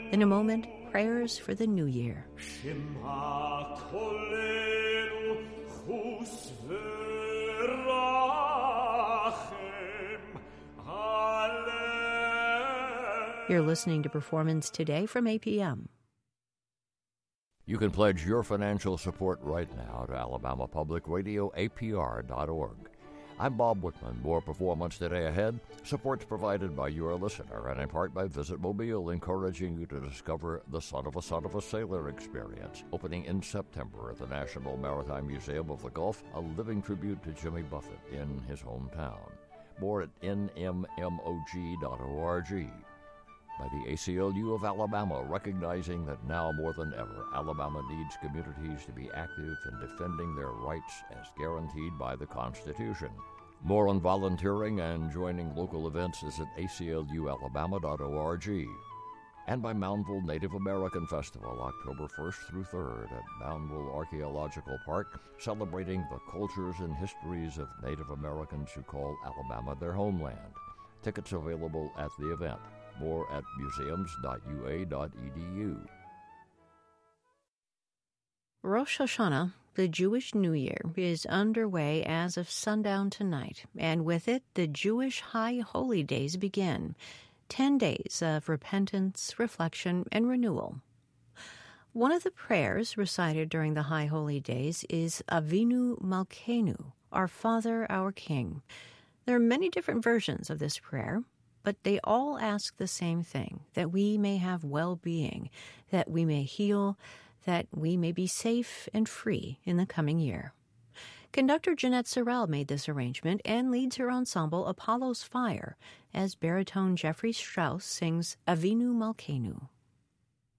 In a moment, prayers for the new year. You're listening to Performance Today from APM. You can pledge your financial support right now to Alabama Public Radio, APR.org. I'm Bob Wickman. More Performance Today ahead. Support's provided by your listener and in part by Visit Mobile, encouraging you to discover the Son of a Sailor experience, opening in September at the National Maritime Museum of the Gulf, a living tribute to Jimmy Buffett in his hometown. More at nmmog.org. By the ACLU of Alabama, recognizing that now more than ever, Alabama needs communities to be active in defending their rights as guaranteed by the Constitution. More on volunteering and joining local events is at aclualabama.org. And by Moundville Native American Festival, October 1st through 3rd at Moundville Archaeological Park, celebrating the cultures and histories of Native Americans who call Alabama their homeland. Tickets available at the event. More at museums.ua.edu. Rosh Hashanah, the Jewish New Year, is underway as of sundown tonight, and with it, the Jewish High Holy Days begin. 10 days of repentance, reflection, and renewal. One of the prayers recited during the High Holy Days is Avinu Malkeinu, our Father, our King. There are many different versions of this prayer, but they all ask the same thing, that we may have well-being, that we may heal, that we may be safe and free in the coming year. Conductor Jeanette Sorrell made this arrangement and leads her ensemble Apollo's Fire as baritone Jeffrey Strauss sings Avinu Malkeinu.